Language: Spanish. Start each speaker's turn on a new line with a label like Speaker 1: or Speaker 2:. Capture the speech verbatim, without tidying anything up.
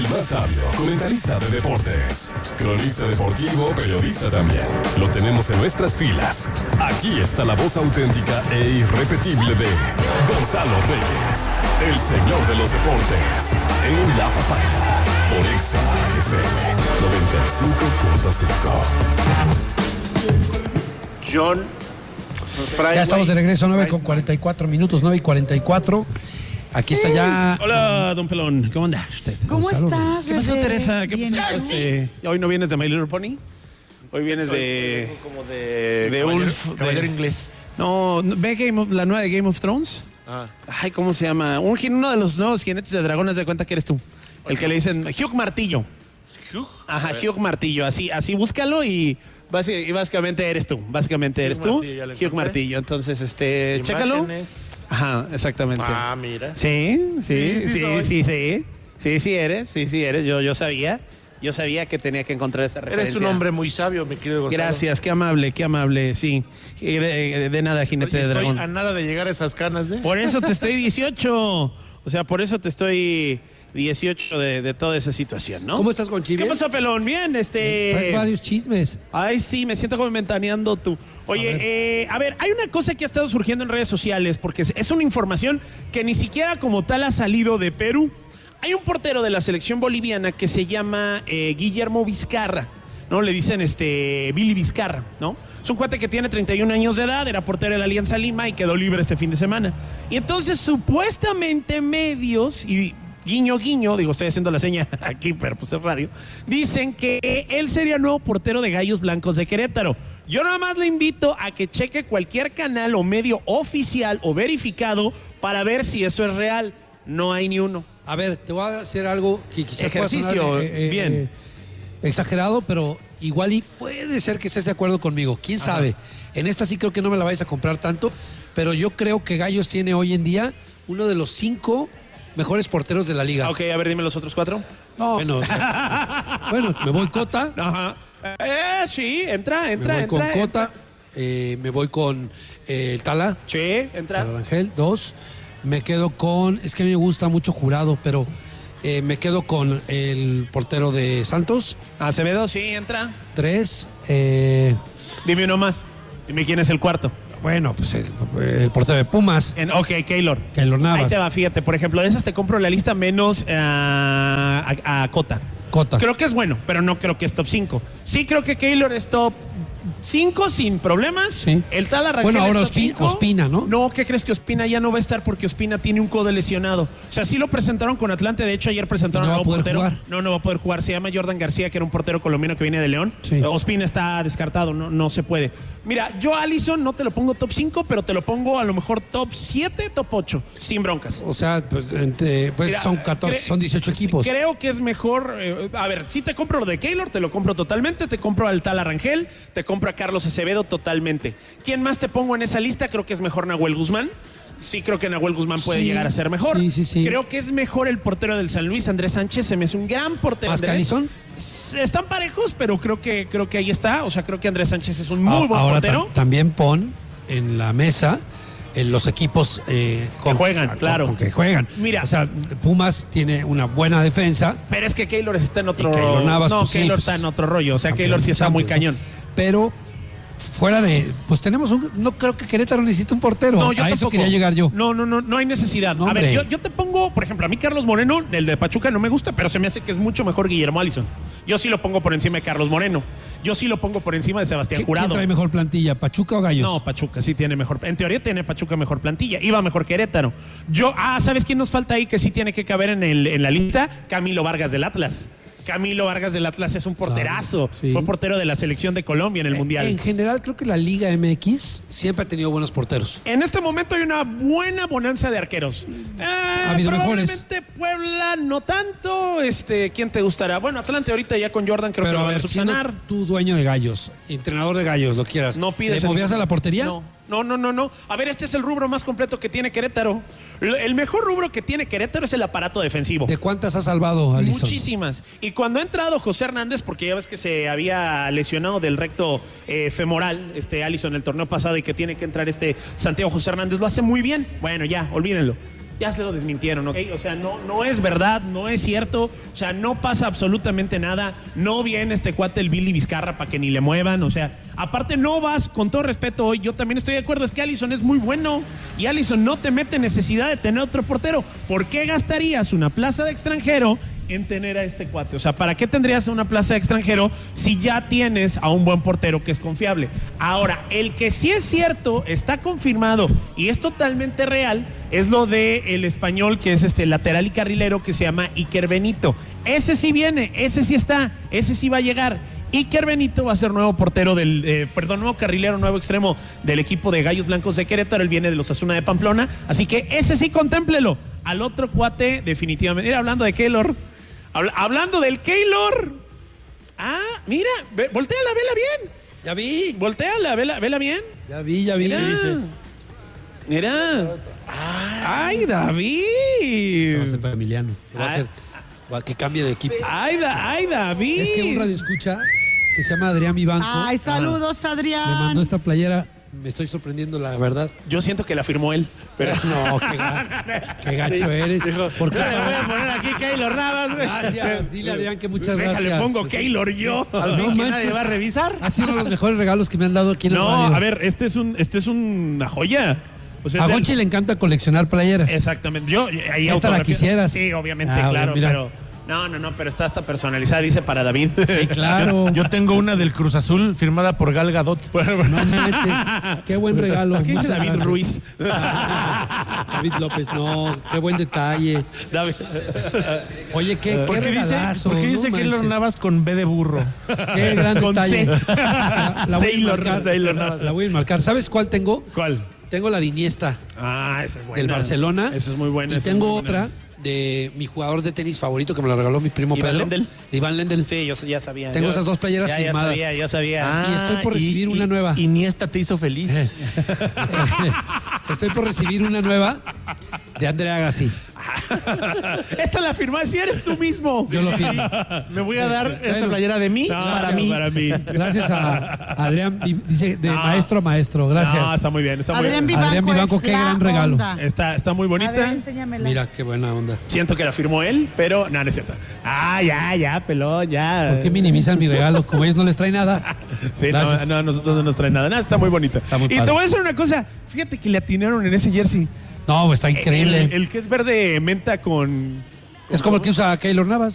Speaker 1: El más sabio, comentarista de deportes, cronista deportivo, periodista también. Lo tenemos en nuestras filas. Aquí está la voz auténtica e irrepetible de Gonzalo Reyes, el señor de los deportes, en La Papaya, por Exa F M noventa y cinco punto cinco.
Speaker 2: John Friday.
Speaker 3: Ya estamos de regreso, nueve con cuarenta y cuatro minutos, nueve y cuarenta y cuatro. Aquí está ya.
Speaker 2: Hola, don Pelón. ¿Cómo anda usted?
Speaker 4: ¿Cómo
Speaker 3: Gonzalo
Speaker 4: estás,
Speaker 2: ¿Qué pasó,
Speaker 4: bebé?
Speaker 2: Teresa? ¿Qué
Speaker 4: Bien,
Speaker 2: pasó?
Speaker 4: ¿y
Speaker 2: Eh, ¿Hoy no vienes de My Little Pony? Hoy vienes de...
Speaker 5: Como de...
Speaker 2: de
Speaker 5: caballero,
Speaker 2: Ulf,
Speaker 5: caballero
Speaker 2: de-
Speaker 5: inglés.
Speaker 2: No, ¿ve Game of- la nueva de Game of Thrones?
Speaker 5: Ah.
Speaker 2: Ay, ¿cómo se llama? Un, jin- uno de los nuevos jinetes de dragones de cuenta que eres tú. El que le dicen Hugh Martillo.
Speaker 5: Hugh.
Speaker 2: Ajá, Hugh Martillo. Así, así búscalo y, basi- y básicamente eres tú. Básicamente eres tú.
Speaker 5: Martillo, ya lo
Speaker 2: Hugh
Speaker 5: encontré.
Speaker 2: Martillo. Entonces, este, chécalo.
Speaker 5: Imágenes.
Speaker 2: Ajá, exactamente.
Speaker 5: Ah, mira.
Speaker 2: Sí, sí,
Speaker 5: Sí, sí
Speaker 2: sí,
Speaker 5: soy.
Speaker 2: sí, sí. Sí, sí eres, sí, sí eres. Yo, yo sabía. Yo sabía que tenía que encontrar esa referencia.
Speaker 5: Eres un hombre muy sabio, mi querido Gonzalo.
Speaker 2: Gracias, qué amable, qué amable, sí. Eh, De, de nada, jinete
Speaker 5: Oye,
Speaker 2: de
Speaker 5: estoy
Speaker 2: dragón.
Speaker 5: a nada de llegar a esas canas, ¿eh?
Speaker 2: Por eso te estoy dieciocho. O sea, por eso te estoy dieciocho de, de toda esa situación, ¿no?
Speaker 3: ¿Cómo estás, Conchi?
Speaker 2: ¿Qué
Speaker 3: ¿Bien?
Speaker 2: pasó, pelón? Bien, este...
Speaker 3: Traes varios chismes.
Speaker 2: Ay, sí, me siento como ventaneando tú. Oye,
Speaker 3: A ver.
Speaker 2: eh, a ver, hay una cosa que ha estado surgiendo en redes sociales, porque es, es una información que ni siquiera como tal ha salido de Perú. Hay un portero de la selección boliviana que se llama eh, Guillermo Vizcarra, ¿no? Le dicen este Billy Vizcarra, ¿no? Es un cuate que tiene treinta y un años de edad, era portero de la Alianza Lima y quedó libre este fin de semana. Y entonces, supuestamente medios, y guiño, guiño, digo, estoy haciendo la seña aquí, pero pues es radio, dicen que él sería nuevo portero de Gallos Blancos de Querétaro. Yo nada más le invito a que cheque cualquier canal o medio oficial o verificado para ver si eso es real. No hay ni uno.
Speaker 3: A ver, te voy a hacer algo que quizás pueda
Speaker 2: Ejercicio,
Speaker 3: sonar, eh, eh,
Speaker 2: bien.
Speaker 3: eh, exagerado, pero igual y puede ser que estés de acuerdo conmigo. ¿Quién sabe? En esta sí creo que no me la vais a comprar tanto, pero yo creo que Gallos tiene hoy en día uno de los cinco mejores porteros de la liga.
Speaker 2: Ok, a ver, dime los otros cuatro.
Speaker 3: No, bueno, o sea, bueno, me voy Cota,
Speaker 2: Ajá. Eh, sí, entra,
Speaker 3: me
Speaker 2: entra,
Speaker 3: voy
Speaker 2: entra.
Speaker 3: con Cota, eh, me voy con eh, el Tala,
Speaker 2: Sí, entra.
Speaker 3: Tala Rangel, dos. Me quedo con, es que a mí me gusta mucho Jurado, pero eh, me quedo con el portero de Santos,
Speaker 2: Acevedo, sí, entra.
Speaker 3: tres. Eh,
Speaker 2: Dime uno más. Dime quién es el cuarto.
Speaker 3: bueno, pues el, el portero de Pumas,
Speaker 2: En, ok, Keylor.
Speaker 3: Keylor Navas.
Speaker 2: Ahí te va, fíjate. Por ejemplo, de esas te compro la lista menos eh, a, a Cota.
Speaker 3: Cota.
Speaker 2: Creo que es bueno, pero no creo que es top cinco. Sí creo que Keylor es top cinco sin problemas.
Speaker 3: Sí.
Speaker 2: El Tala Rangel
Speaker 3: Bueno, ahora
Speaker 2: es top
Speaker 3: Ospi-
Speaker 2: cinco.
Speaker 3: Ospina, ¿no?
Speaker 2: No, ¿qué crees que Ospina ya no va a estar porque Ospina tiene un codo lesionado? O sea, sí lo presentaron con Atlante. De hecho, ayer presentaron
Speaker 3: ¿Y no
Speaker 2: a
Speaker 3: va a
Speaker 2: un
Speaker 3: poder
Speaker 2: portero.
Speaker 3: jugar?
Speaker 2: No, no va a poder jugar. Se llama Jordan García, que era un portero colombiano que viene de León.
Speaker 3: Sí.
Speaker 2: Eh, Ospina está descartado, no, no se puede. Mira, yo a Alisson no te lo pongo top cinco, pero te lo pongo a lo mejor top siete, top ocho, sin broncas.
Speaker 3: O sea, pues, entre- pues
Speaker 2: Mira,
Speaker 3: son catorce,
Speaker 2: cre-
Speaker 3: son dieciocho
Speaker 2: sí,
Speaker 3: equipos.
Speaker 2: Creo que es mejor. eh, a ver, si te compro lo de Keylor, te lo compro totalmente. Te compro al Tala Rangel, te compro a Carlos Acevedo totalmente. ¿Quién más te pongo en esa lista? Creo que es mejor Nahuel Guzmán. Sí, creo que Nahuel Guzmán puede
Speaker 3: Sí,
Speaker 2: llegar a ser mejor.
Speaker 3: sí, sí, sí.
Speaker 2: Creo que es mejor el portero del San Luis, Andrés Sánchez. Se me hace un gran portero.
Speaker 3: ¿Más que
Speaker 2: Andrés.
Speaker 3: Alisson?
Speaker 2: S- Están parejos, pero creo que, creo que ahí está. O sea, creo que Andrés Sánchez es un muy
Speaker 3: Ah,
Speaker 2: buen
Speaker 3: ahora
Speaker 2: portero.
Speaker 3: tam- también pon en la mesa en los equipos eh, con-
Speaker 2: juegan,
Speaker 3: con-
Speaker 2: claro.
Speaker 3: con que juegan.
Speaker 2: Mira.
Speaker 3: O sea, Pumas tiene una buena defensa.
Speaker 2: Pero es que Keylor está en otro.
Speaker 3: Y Keylor Navas,
Speaker 2: no,
Speaker 3: pues sí,
Speaker 2: Keylor
Speaker 3: pues,
Speaker 2: está en otro rollo. O sea,
Speaker 3: campeón
Speaker 2: Keylor sí
Speaker 3: de
Speaker 2: está muy
Speaker 3: Champions,
Speaker 2: cañón.
Speaker 3: ¿no? Pero fuera de, pues tenemos un, no creo que Querétaro necesite un portero.
Speaker 2: No, yo
Speaker 3: a eso
Speaker 2: tampoco.
Speaker 3: quería llegar yo.
Speaker 2: No, no, no, no hay necesidad.
Speaker 3: No,
Speaker 2: a ver,
Speaker 3: hombre.
Speaker 2: yo, yo te pongo, por ejemplo, a mí Carlos Moreno, el de Pachuca, no me gusta, pero se me hace que es mucho mejor Guillermo Alisson. Yo sí lo pongo por encima de Carlos Moreno. Yo sí lo pongo por encima de Sebastián
Speaker 3: ¿Qui-
Speaker 2: Jurado.
Speaker 3: ¿Quién trae mejor plantilla, Pachuca o Gallos?
Speaker 2: No, Pachuca sí tiene mejor. En teoría tiene Pachuca mejor plantilla. Iba mejor Querétaro. Yo, ah, ¿sabes quién nos falta ahí que sí tiene que caber en, el, en la lista? Camilo Vargas del Atlas. Camilo Vargas del Atlas es un porterazo.
Speaker 3: Claro, sí.
Speaker 2: Fue portero de la selección de Colombia en el
Speaker 3: Eh,
Speaker 2: Mundial.
Speaker 3: En general, creo que la Liga M X siempre ha tenido buenos porteros.
Speaker 2: En este momento hay una buena bonanza de arqueros. Eh,
Speaker 3: Ha habido mejores.
Speaker 2: probablemente Puebla no tanto. Este, ¿quién te gustará? Bueno, Atlante ahorita ya con Jordan creo
Speaker 3: Pero
Speaker 2: que lo
Speaker 3: a
Speaker 2: van a
Speaker 3: ver, siendo
Speaker 2: subsanar.
Speaker 3: tú dueño de Gallos, entrenador de Gallos, lo quieras.
Speaker 2: No pides.
Speaker 3: ¿Le
Speaker 2: el-
Speaker 3: movías a la portería?
Speaker 2: No, no, no, no, no. A ver, este es el rubro más completo que tiene Querétaro. L- El mejor rubro que tiene Querétaro es el aparato defensivo.
Speaker 3: ¿De cuántas has salvado, Alisson?
Speaker 2: Muchísimas. Y cuando ha entrado José Hernández, porque ya ves que se había lesionado del recto eh, femoral, este Alisson, el torneo pasado, y que tiene que entrar este Santiago José Hernández, lo hace muy bien. Bueno, ya, olvídenlo. ya se lo desmintieron, ¿ok? O sea, no, no es verdad, no es cierto, o sea, no pasa absolutamente nada, no viene este cuate el Billy Vizcarra para que ni le muevan, o sea, aparte no vas, con todo respeto hoy, yo también estoy de acuerdo, es que Alisson es muy bueno y Alisson no te mete necesidad de tener otro portero. ¿Por qué gastarías una plaza de extranjero en tener a este cuate? O sea, ¿para qué tendrías una plaza de extranjero si ya tienes a un buen portero que es confiable? Ahora, el que sí es cierto, está confirmado y es totalmente real, es lo de el español que es este lateral y carrilero que se llama Iker Benito. Ese sí viene, ese sí está, ese sí va a llegar. Iker Benito va a ser nuevo portero del, eh, perdón, nuevo carrilero, nuevo extremo del equipo de Gallos Blancos de Querétaro. Él viene de los Osasuna de Pamplona, así que ese sí contémplelo. Al otro cuate, definitivamente. Mira, hablando de Keylor, habla, hablando del Keylor. Ah, mira, ve, volteala, vela bien.
Speaker 3: Ya vi.
Speaker 2: Volteala, vela, vela bien.
Speaker 3: Ya vi, ya vi.
Speaker 2: Mira, mira. Ay, David.
Speaker 3: Va a ser para Emiliano. Va a
Speaker 2: Ay.
Speaker 3: ser va a que cambie de equipo.
Speaker 2: Ay, da, ay, David.
Speaker 3: Es que un radio escucha que se llama Adrián Vivanco.
Speaker 4: Ay, saludos, Adrián.
Speaker 3: Me mandó esta playera. Me estoy sorprendiendo, la verdad.
Speaker 2: Yo siento que la firmó él, pero
Speaker 3: No, qué, ga- qué gacho eres. ¿Por qué?
Speaker 2: yo le voy a poner aquí Keylor Navas, güey.
Speaker 3: Gracias. Dile a Adrián que muchas
Speaker 2: Déjale,
Speaker 3: gracias.
Speaker 2: pongo Keylor yo.
Speaker 5: Al fin
Speaker 3: No
Speaker 5: que
Speaker 3: manches.
Speaker 5: nadie va a revisar.
Speaker 3: Ha sido uno de los mejores regalos que me han dado aquí en el
Speaker 2: No,
Speaker 3: radio.
Speaker 2: a ver, este es un, este es una joya. O sea,
Speaker 3: A
Speaker 2: es del-
Speaker 3: Gonchi le encanta coleccionar playeras.
Speaker 2: Exactamente. Yo ahí
Speaker 3: Esta la
Speaker 2: autografía-
Speaker 3: quisieras.
Speaker 2: Sí, obviamente,
Speaker 3: Ah,
Speaker 2: claro,
Speaker 3: bueno, mira.
Speaker 2: pero no, no, no, pero está hasta personalizada, dice para David.
Speaker 3: Sí, claro.
Speaker 5: Yo tengo una del Cruz Azul firmada por Gal Gadot.
Speaker 3: No manches. Qué buen regalo.
Speaker 2: ¿Qué dice
Speaker 3: Muchas
Speaker 2: David
Speaker 3: gracias.
Speaker 2: Ruiz?
Speaker 3: David López, no. Qué buen detalle.
Speaker 2: David.
Speaker 3: Oye, qué, qué
Speaker 5: ¿Por qué dice,
Speaker 3: regalazo.
Speaker 5: ¿por qué dice
Speaker 3: no
Speaker 5: Keylor
Speaker 3: manches.
Speaker 5: Navas con B de burro?
Speaker 3: Qué gran
Speaker 2: Con
Speaker 3: detalle.
Speaker 2: C.
Speaker 3: La, la voy a
Speaker 2: Sailor,
Speaker 3: enmarcar.
Speaker 2: Sailor Navas.
Speaker 3: La voy a enmarcar. ¿Sabes cuál tengo?
Speaker 2: ¿Cuál?
Speaker 3: Tengo la de Iniesta
Speaker 2: Ah, esa es buena.
Speaker 3: del Barcelona.
Speaker 2: Esa es muy buena.
Speaker 3: Y
Speaker 2: esa es
Speaker 3: tengo
Speaker 2: muy buena.
Speaker 3: otra de mi jugador de tenis favorito que me la regaló mi primo
Speaker 2: ¿Iván
Speaker 3: Pedro.
Speaker 2: Lendl?
Speaker 3: Iván Lendl.
Speaker 2: Sí, yo ya sabía.
Speaker 3: Tengo
Speaker 2: Yo-
Speaker 3: esas dos playeras
Speaker 2: ya,
Speaker 3: firmadas.
Speaker 2: Ya sabía, yo sabía.
Speaker 3: Y estoy por recibir una nueva.
Speaker 5: Iniesta te hizo feliz.
Speaker 3: Estoy por recibir una nueva de Andrea Agassi.
Speaker 2: Esta la firmaste, si eres tú mismo.
Speaker 3: Yo lo firmo.
Speaker 5: Me voy a dar esta
Speaker 3: Bueno.
Speaker 5: playera de mí
Speaker 2: No,
Speaker 5: para
Speaker 2: gracias,
Speaker 5: mí.
Speaker 2: Para mí.
Speaker 3: Gracias a Adrián. Vi- Dice de
Speaker 2: No.
Speaker 3: maestro a maestro. Gracias.
Speaker 2: No, está muy bien, está muy
Speaker 4: Adrián
Speaker 2: bien.
Speaker 4: Vivanco,
Speaker 3: Adrián Vivanco,
Speaker 4: es
Speaker 3: qué
Speaker 4: la
Speaker 3: gran regalo.
Speaker 4: onda.
Speaker 2: Está, está muy
Speaker 4: A ver,
Speaker 2: bonita.
Speaker 4: enséñamela.
Speaker 3: Mira, qué buena onda.
Speaker 2: Siento que la firmó él, pero no, no es cierto. Ah, ya, ya, pelón, ya.
Speaker 3: ¿Por qué minimizan mi regalo? Como ellos no les trae nada.
Speaker 2: Sí, no,
Speaker 3: Gracias.
Speaker 2: no, a nosotros no nos trae nada. No, está muy bonita.
Speaker 3: Está muy
Speaker 2: y
Speaker 3: padre.
Speaker 2: te voy a decir una cosa. Fíjate que le atinaron en ese jersey.
Speaker 3: No, está increíble.
Speaker 2: El, el que es verde menta con...
Speaker 3: es como el que usa Keylor Navas.